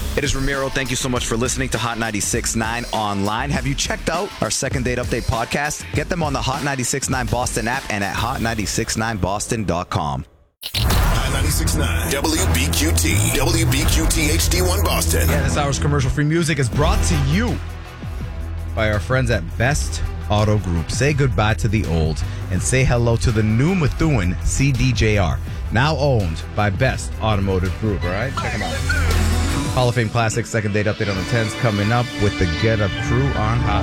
It is Ramiro. Thank you so much for listening to Hot 96.9 online. Have you checked out our Second Date Update podcast? Get them on the Hot 96.9 Boston app and at hot969boston.com. Hot 96.9 WBQT. WBQT HD1 Boston. Yeah, this hour's commercial-free music is brought to you by our friends at Best Auto Group. Say goodbye to the old and say hello to the new Methuen CDJR. Now owned by Best Automotive Group, all right? Check them out. Hall of Fame Classic Second Date Update on the 10s coming up with the Get Up crew on Hot